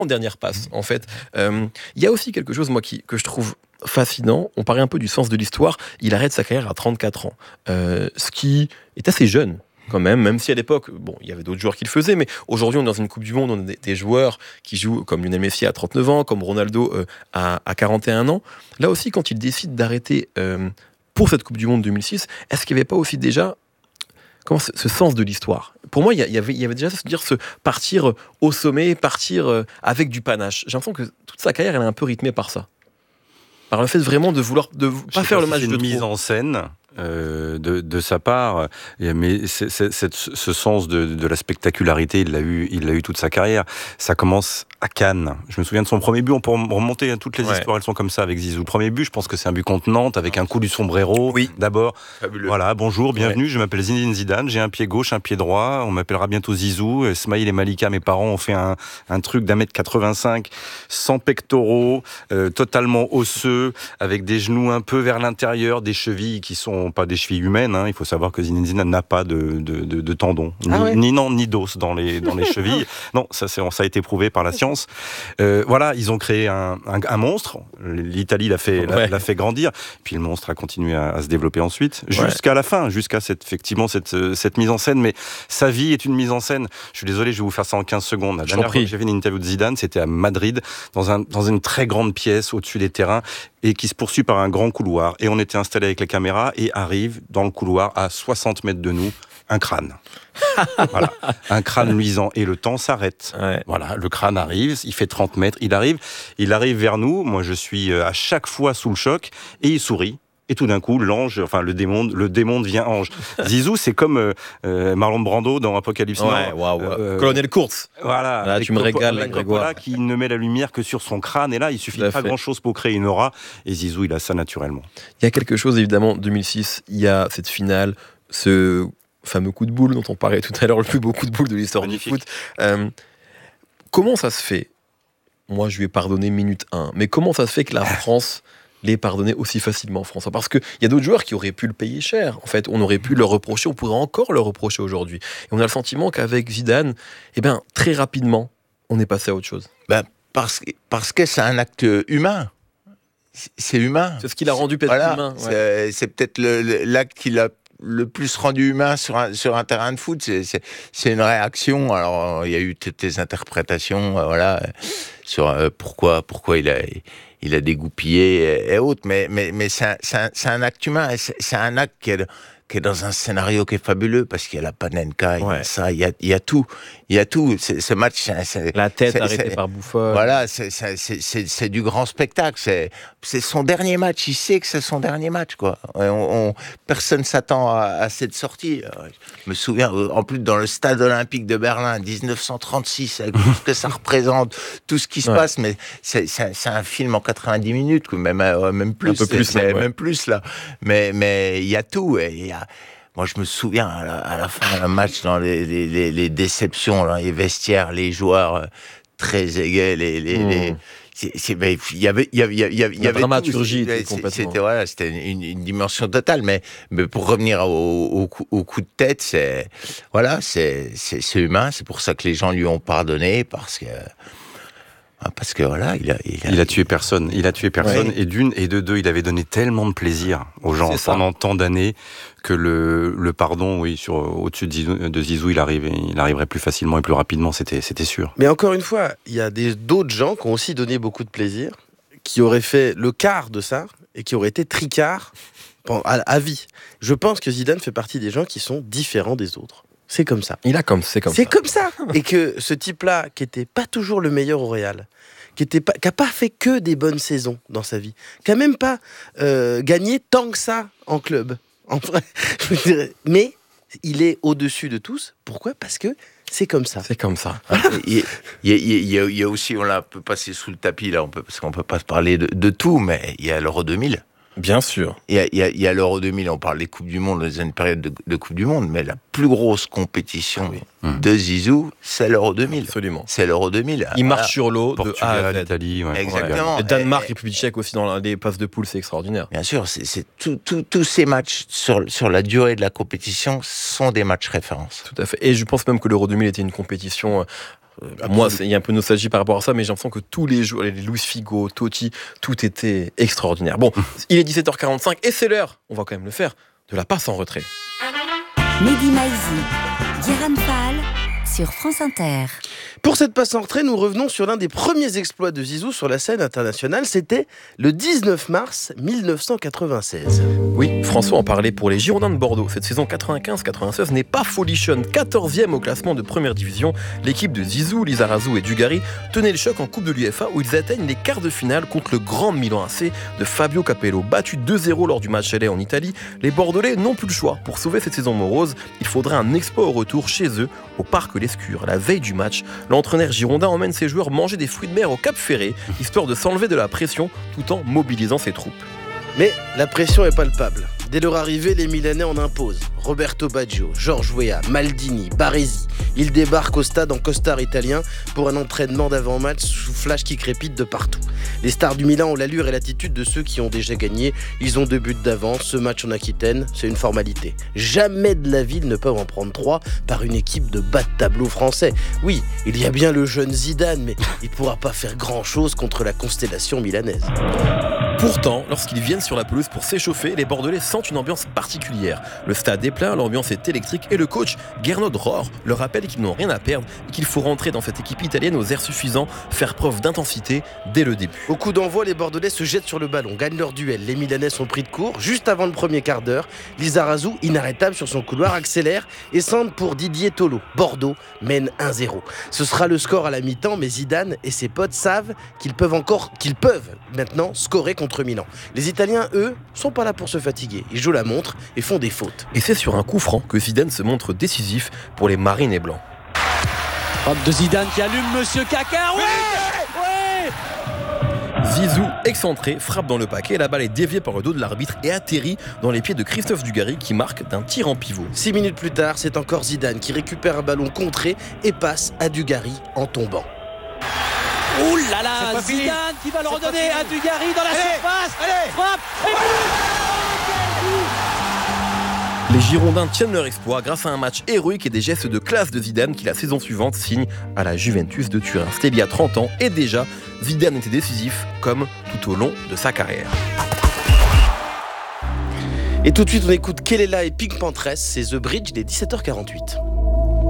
en dernière passe, en fait. Il y a aussi quelque chose, moi, que je trouve fascinant. On parlait un peu du sens de l'histoire. Il arrête sa carrière à 34 ans, ce qui est assez jeune. Quand même si à l'époque, bon, il y avait d'autres joueurs qui le faisaient, mais aujourd'hui, on est dans une Coupe du Monde, on a des joueurs qui jouent comme Lionel Messi à 39 ans, comme Ronaldo à 41 ans. Là aussi, quand il décide d'arrêter pour cette Coupe du Monde 2006, est-ce qu'il n'y avait pas aussi déjà ce sens de l'histoire? Pour moi, il y avait déjà se partir au sommet, partir avec du panache. J'ai l'impression que toute sa carrière, elle est un peu rythmée par ça. Par le fait vraiment de vouloir pas faire le match de trop. C'est une mise en scène de sa part, mais ce sens de la spectacularité, il l'a eu toute sa carrière. Ça commence à Cannes. Je me souviens de son premier but, on peut remonter à toutes les histoires, elles sont comme ça avec Zizou. Le premier but, je pense que c'est un but contre Nantes avec un coup du sombrero. Oui. D'abord, fabuleux. Voilà, bonjour, bienvenue, je m'appelle Zinedine Zidane, j'ai un pied gauche, un pied droit, on m'appellera bientôt Zizou. Smaïl et Malika, mes parents, ont fait un truc d'1m85, sans pectoraux, totalement osseux, avec des genoux un peu vers l'intérieur, des chevilles qui sont pas des chevilles humaines, hein. Il faut savoir que Zinedine Zidane n'a pas de tendons, ni d'os dans les chevilles. Non, ça a été prouvé par la science. Voilà, ils ont créé un monstre. L'Italie l'a fait grandir. Puis le monstre a continué à se développer ensuite, jusqu'à la fin, jusqu'à cette mise en scène. Mais sa vie est une mise en scène. Je suis désolé, je vais vous faire ça en 15 secondes. La dernière fois que j'ai fait une interview de Zidane, c'était à Madrid, dans une très grande pièce au-dessus des terrains, et qui se poursuit par un grand couloir. Et on était installé avec les caméras, et arrive dans le couloir, à 60 mètres de nous, un crâne. Voilà, un crâne luisant, et le temps s'arrête. Ouais. Voilà, le crâne arrive, il fait 30 mètres, il arrive vers nous. Moi, je suis à chaque fois sous le choc, et il sourit. Et tout d'un coup, le démon devient ange. Zizou, c'est comme Marlon Brando dans Apocalypse Now. Colonel Kurtz. Voilà. Là, tu me régales, la Grégoire. Qui ne met la lumière que sur son crâne. Et là, il suffit pas grand-chose pour créer une aura. Et Zizou, il a ça naturellement. Il y a quelque chose, évidemment, 2006, il y a cette finale, ce fameux coup de boule dont on parlait tout à l'heure, le plus beau coup de boule de l'histoire du foot. Comment ça se fait? Moi, je lui ai pardonné minute 1. Mais comment ça se fait que la France l'ait pardonné aussi facilement, François? Parce qu'il y a d'autres joueurs qui auraient pu le payer cher. En fait, on aurait pu le reprocher, on pourrait encore le reprocher aujourd'hui. Et on a le sentiment qu'avec Zidane, très rapidement, on est passé à autre chose. Parce que c'est un acte humain. C'est humain. C'est ce qui l'a rendu peut-être humain. Ouais. C'est peut-être l'acte qui l'a le plus rendu humain sur un terrain de foot. C'est une réaction. Alors, il y a eu toutes les interprétations, sur pourquoi il a dégoupillé et autres. Mais c'est un acte humain. C'est un acte qui est dans un scénario qui est fabuleux, parce qu'il y a la Panenka, il y a tout. Il y a tout. Ce match, la tête arrêtée par Buffon. Voilà, c'est du grand spectacle. C'est son dernier match. Il sait que c'est son dernier match, quoi. Personne s'attend à cette sortie. Je me souviens, en plus, dans le stade olympique de Berlin, 1936, avec tout ce que ça représente, tout ce qui se passe, mais c'est un film en 90 minutes, même plus. Un peu plus, même plus, là. Mais il y a tout. Moi, je me souviens, à la fin d'un match, dans les déceptions, dans les vestiaires, les joueurs très égaux, il y avait la dramaturgie complètement. C'était une dimension totale. Mais pour revenir au coup de tête, c'est humain. C'est pour ça que les gens lui ont pardonné, parce que voilà, il a tué personne. Et de deux, il avait donné tellement de plaisir aux gens pendant tant d'années que le pardon, au-dessus de Zizou, il arriverait plus facilement et plus rapidement, c'était sûr. Mais encore une fois, il y a d'autres gens qui ont aussi donné beaucoup de plaisir, qui auraient fait le quart de ça et qui auraient été tricards à vie. Je pense que Zidane fait partie des gens qui sont différents des autres. C'est comme ça. C'est comme ça. Et que ce type-là, qui était pas toujours le meilleur au Real, qui a pas fait que des bonnes saisons dans sa vie, qui a même pas gagné tant que ça en club. En vrai, je dirais. Mais il est au-dessus de tous. Pourquoi ? Parce que c'est comme ça. C'est comme ça. Il y a aussi, on l'a un peu passé sous le tapis là, parce qu'on peut pas se parler de tout, mais il y a l'Euro 2000. Bien sûr. Il y a l'Euro 2000, on parle des Coupes du Monde, dans une période de Coupe du Monde, mais la plus grosse compétition de Zizou, c'est l'Euro 2000. Absolument. C'est l'Euro 2000. Il marche sur l'eau de A à Z. Italie, Exactement. Le Danemark, République tchèque aussi dans les passes de poule, c'est extraordinaire. Bien sûr, tous ces matchs sur la durée de la compétition sont des matchs références. Tout à fait. Et je pense même que l'Euro 2000 était une compétition Moi, il y a un peu de nostalgie par rapport à ça, mais j'ai l'impression que tous les joueurs, les Luis Figo, Totti, tout était extraordinaire. Bon, il est 17h45 et c'est l'heure, on va quand même le faire, de la passe en retrait. Mehdi Maizi, Guérin Fall sur France Inter. Pour cette passe en retrait, nous revenons sur l'un des premiers exploits de Zizou sur la scène internationale. C'était le 19 mars 1996. Oui, François en parlait pour les Girondins de Bordeaux. Cette saison 95-96 n'est pas folichonne. 14e au classement de première division, l'équipe de Zizou, Lizarazu et Dugarry tenait le choc en Coupe de l'UEFA où ils atteignent les quarts de finale contre le grand Milan AC de Fabio Capello. Battu 2-0 lors du match aller en Italie, les Bordelais n'ont plus le choix. Pour sauver cette saison morose, il faudra un exploit au retour chez eux, au Parc Lescure. La veille du match, l'entraîneur girondin emmène ses joueurs manger des fruits de mer au Cap Ferré, histoire de s'enlever de la pression tout en mobilisant ses troupes. Mais la pression est palpable. Dès leur arrivée, les Milanais en imposent. Roberto Baggio, Georges Weah, Maldini, Baresi. Ils débarquent au stade en costard italien pour un entraînement d'avant-match sous flash qui crépite de partout. Les stars du Milan ont l'allure et l'attitude de ceux qui ont déjà gagné. Ils ont 2 buts d'avance. Ce match en Aquitaine, c'est une formalité. Jamais de la vie ils ne peuvent en prendre 3 par une équipe de bas de tableau français. Oui, il y a bien le jeune Zidane, mais il ne pourra pas faire grand-chose contre la constellation milanaise. Pourtant, lorsqu'ils viennent sur la pelouse pour s'échauffer, les Bordelais sentent une ambiance particulière. Le stade est plein, l'ambiance est électrique et le coach Gernot Rohr leur rappelle qu'ils n'ont rien à perdre et qu'il faut rentrer dans cette équipe italienne aux airs suffisants, faire preuve d'intensité dès le début. Au coup d'envoi, les Bordelais se jettent sur le ballon, gagnent leur duel. Les Milanais sont pris de court. Juste avant le premier quart d'heure, Lizarazu, inarrêtable sur son couloir, accélère et centre pour Didier Tolo. Bordeaux mène 1-0. Ce sera le score à la mi-temps, mais Zidane et ses potes savent qu'ils peuvent maintenant scorer contre Milan. Les Italiens, eux, sont pas là pour se fatiguer. Ils jouent la montre et font des fautes. Et c'est sur un coup franc que Zidane se montre décisif pour les Marines et Blancs. Frappe de Zidane qui allume Monsieur Caca. Ouais, Zizou, excentré, frappe dans le paquet. La balle est déviée par le dos de l'arbitre et atterrit dans les pieds de Christophe Dugarry qui marque d'un tir en pivot. 6 minutes plus tard, c'est encore Zidane qui récupère un ballon contré et passe à Dugarry en tombant. ouh là là, Zidane qui va le redonner à Dugarry dans la surface. Frappe et Les Girondins tiennent leur exploit grâce à un match héroïque et des gestes de classe de Zidane qui la saison suivante signe à la Juventus de Turin. C'était il y a 30 ans et déjà, Zidane était décisif comme tout au long de sa carrière. Et tout de suite, on écoute Kelela et Pink Panthers, c'est The Bridge, il est 17h48.